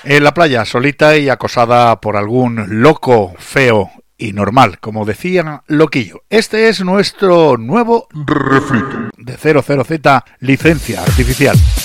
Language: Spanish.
en la playa, solita y acosada por algún loco feo y normal, como decía Loquillo. Este es nuestro nuevo refrito de 00Z, licencia artificial.